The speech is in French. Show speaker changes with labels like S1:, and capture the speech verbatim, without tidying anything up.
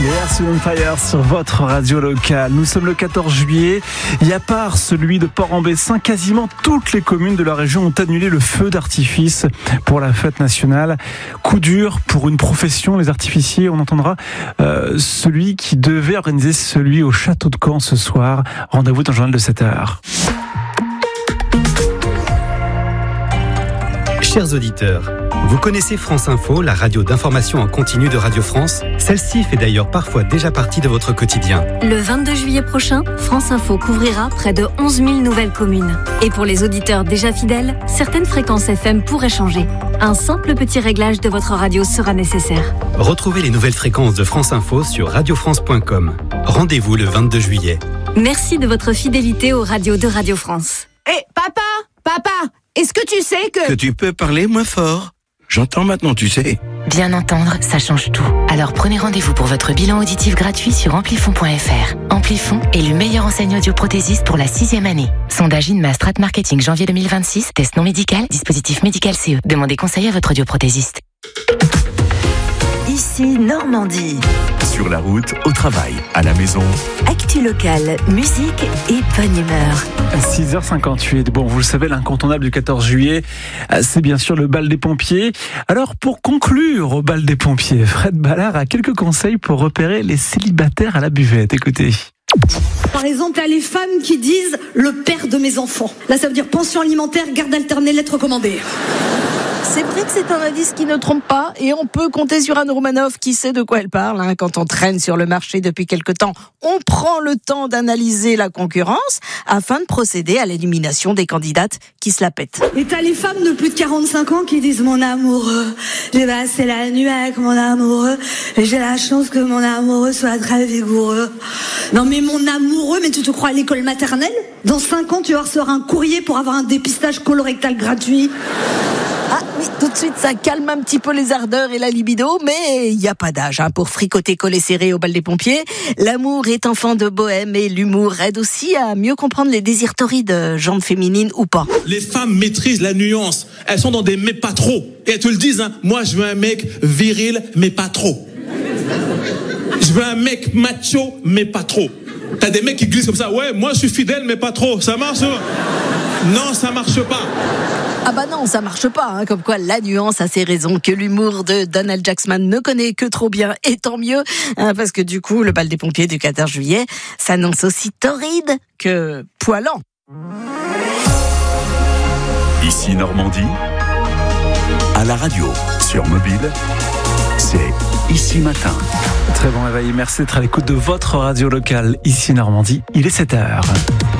S1: Earth, Wind and Fire sur votre radio locale. Nous sommes le quatorze juillet et à part celui de Port-en-Bessin, quasiment toutes les communes de la région ont annulé le feu d'artifice pour la fête nationale. Coup dur pour une profession, les artificiers. On entendra euh, celui qui devait organiser celui au château de Caen ce soir. Rendez-vous dans le journal de sept heures.
S2: Chers auditeurs, vous connaissez France Info, la radio d'information en continu de Radio France? Celle-ci fait d'ailleurs parfois déjà partie de votre quotidien.
S3: Le vingt-deux juillet prochain, France Info couvrira près de onze mille nouvelles communes. Et pour les auditeurs déjà fidèles, certaines fréquences F M pourraient changer. Un simple petit réglage de votre radio sera nécessaire.
S2: Retrouvez les nouvelles fréquences de France Info sur radio france point com. Rendez-vous le vingt-deux juillet.
S3: Merci de votre fidélité aux radios de Radio France.
S4: Hé, hey, papa, papa, est-ce que tu sais que...
S5: Que tu peux parler moins fort. J'entends maintenant, tu sais.
S6: Bien entendre, ça change tout. Alors prenez rendez-vous pour votre bilan auditif gratuit sur amplifon point f r. Amplifon est le meilleur enseigne audioprothésiste pour la sixième année. Sondage INMA Strat Marketing janvier deux mille vingt-six. Test non médical, dispositif médical C E. Demandez conseil à votre audioprothésiste.
S7: Ici Normandie.
S8: Sur la route, au travail, à la maison.
S7: Actu locale, musique et bonne humeur.
S1: six heures cinquante-huit. Bon, vous le savez, l'incontournable du quatorze juillet, c'est bien sûr le bal des pompiers. Alors, pour conclure au bal des pompiers, Fred Ballard a quelques conseils pour repérer les célibataires à la buvette. Écoutez.
S9: Par exemple, là, les femmes qui disent « le père de mes enfants ». Là, ça veut dire pension alimentaire, garde alternée, lettre recommandée.
S4: C'est vrai que c'est un indice qui ne trompe pas et on peut compter sur Anne Romanoff qui sait de quoi elle parle. Hein. Quand on traîne sur le marché depuis quelque temps, on prend le temps d'analyser la concurrence afin de procéder à l'élimination des candidates qui se la pètent.
S9: Et t'as les femmes de plus de quarante-cinq ans qui disent « mon amoureux, j'ai passé la nuit avec mon amoureux et j'ai la chance que mon amoureux soit très vigoureux ». Non mais mon amoureux, mais tu te crois à l'école maternelle? Dans cinq ans, tu vas recevoir un courrier pour avoir un dépistage colorectal gratuit.
S4: Ah oui, tout de suite, ça calme un petit peu les ardeurs et la libido, mais il n'y a pas d'âge hein, pour fricoter collé serré au bal des pompiers. L'amour est enfant de bohème et l'humour aide aussi à mieux comprendre les désirs torrides de jambes féminines ou pas.
S10: Les femmes maîtrisent la nuance. Elles sont dans des mais pas trop. Et elles te le disent, hein, moi je veux un mec viril, mais pas trop. Je veux un mec macho, mais pas trop. T'as des mecs qui glissent comme ça, ouais, moi je suis fidèle, mais pas trop. Ça marche? Non, ça marche pas.
S4: Ah bah non, ça marche pas, hein, comme quoi la nuance a ses raisons, que l'humour de Donald Jackson ne connaît que trop bien, et tant mieux, hein, parce que du coup, le bal des pompiers du quatorze juillet s'annonce aussi torride que poilant.
S8: Ici Normandie, à la radio, sur mobile, c'est Ici Matin.
S1: Très bon réveil, merci d'être à l'écoute de votre radio locale, Ici Normandie, il est sept heures.